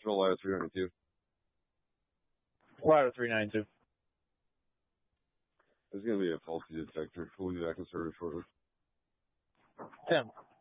Central, Ladder 392. Ladder 392. There's going to be a faulty detector. We'll be back in service shortly. 10.